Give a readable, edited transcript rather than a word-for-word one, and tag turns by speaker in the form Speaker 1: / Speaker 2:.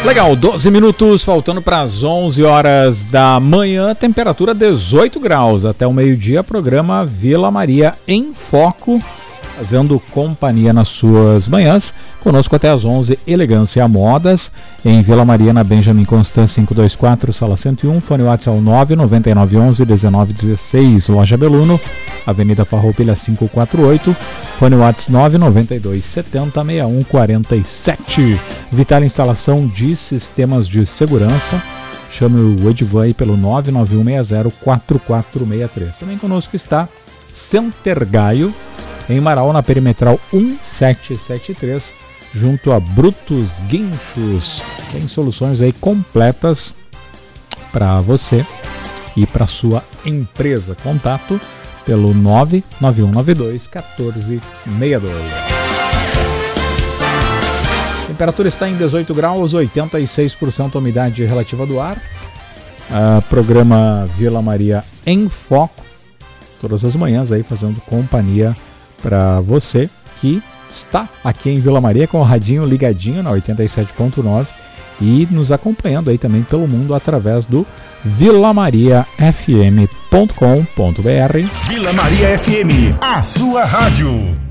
Speaker 1: Legal, 12 minutos faltando para as 11 horas da manhã, temperatura 18 graus. Até o meio-dia, programa Vila Maria em Foco, fazendo companhia nas suas manhãs. Conosco até às 11, Elegância Modas, em Vila Maria, na Benjamin Constant 524, sala 101, fone WhatsApp 99911-1916, Loja Beluno, Avenida Farroupilha 548, fone WhatsApp 992706147. Vital Instalação de Sistemas de Segurança, chame o Edivan aí pelo 991604463. Também conosco está Center Gaio, em Marau, na Perimetral 1773, junto a Brutus Guinchos. Tem soluções aí completas para você e para sua empresa. Contato pelo 99192-1462. Temperatura está em 18 graus, 86% umidade relativa do ar. Programa Vila Maria em Foco, todas as manhãs aí fazendo companhia para você que está aqui em Vila Maria com o radinho ligadinho na 87.9 e nos acompanhando aí também pelo mundo através do vilamariafm.com.br.
Speaker 2: Vila Maria FM, a sua rádio.